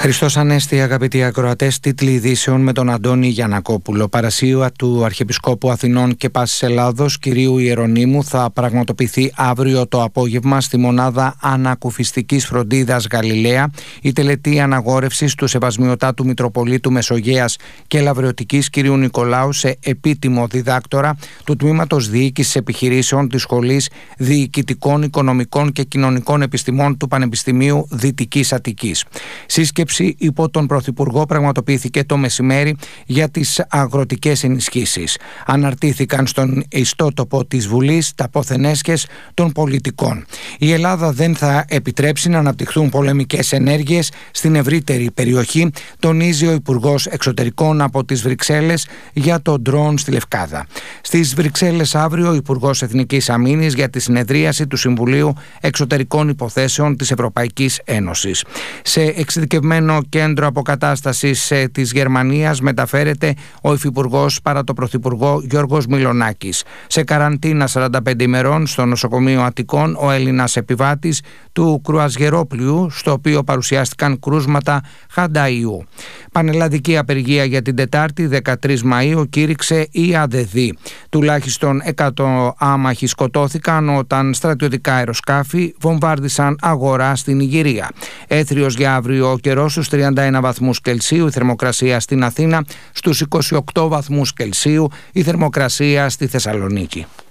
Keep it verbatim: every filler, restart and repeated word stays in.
Χριστός Ανέστη, αγαπητοί ακροατές, τίτλοι ειδήσεων με τον Αντώνη Γιαννακόπουλο. Παρασίωα του Αρχιεπισκόπου Αθηνών και Πάσης Ελλάδος, κυρίου Ιερονύμου, θα πραγματοποιηθεί αύριο το απόγευμα στη μονάδα ανακουφιστικής φροντίδας Γαλιλαία η τελετή αναγόρευσης του Σεβασμιωτάτου Μητροπολίτου Μεσογείας και Λαβρεωτικής κυρίου Νικολάου σε επίτιμο διδάκτορα του Τμήματος Διοίκησης Επιχειρήσεων της Σχολής Διοικητικών, Οικονομικών και Κοινωνικών Επιστημών του Πανεπιστημίου Δυτικής Αττικής. Σύσκεψη υπό τον Πρωθυπουργό πραγματοποιήθηκε το μεσημέρι για τις αγροτικές ενισχύσεις. Αναρτήθηκαν στον ιστότοπο της Βουλής τα πόθεν-έσχες των πολιτικών. Η Ελλάδα δεν θα επιτρέψει να αναπτυχθούν πολεμικές ενέργειες στην ευρύτερη περιοχή, τονίζει ο Υπουργός Εξωτερικών από τις Βρυξέλλες για το ντρόουν στη Λευκάδα. Στις Βρυξέλλες αύριο ο Υπουργός Εθνικής Αμήνης για τη συνεδρίαση του Συμβουλίου Εξωτερικών Υποθέσεων της Ευρωπαϊκής Ένωσης. Σε εξειδικευμένο κέντρο αποκατάστασης της Γερμανίας μεταφέρεται ο Υφυπουργός παρά το Πρωθυπουργό Γιώργος Μιλονάκης. Σε καραντίνα σαράντα πέντε ημερών στο νοσοκομείο Αττικών ο Έλληνας επιβάτης του κρουαζιερόπλοιου, στο οποίο παρουσιάστηκαν κρούσματα χανταϊού. Πανελλαδική απεργία για την Τετάρτη δεκατρείς Μαΐου κήρυξε η ΑΔΕΔΗ. Τουλάχιστον εκατό άμαχοι σκοτώθηκαν όταν στρατιωτικά αεροσκάφη βομβάρδισαν αγορά στην Ιγυρία. Έθριος για αύριο ο καιρός στους τριάντα ένα βαθμούς Κελσίου, η θερμοκρασία στην Αθήνα στους είκοσι οκτώ βαθμούς Κελσίου, η θερμοκρασία στη Θεσσαλονίκη.